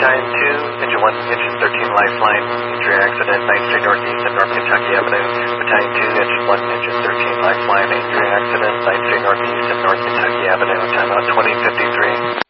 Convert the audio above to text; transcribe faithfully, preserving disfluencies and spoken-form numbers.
Battalion two, Engine one, Engine thirteen, Lifeline, injury accident, ninth Street Northeast and North Kentucky Avenue. Battalion two, Engine one, Engine thirteen, Lifeline, injury accident, ninth Street Northeast and North Kentucky Avenue. Timeout twenty fifty-three.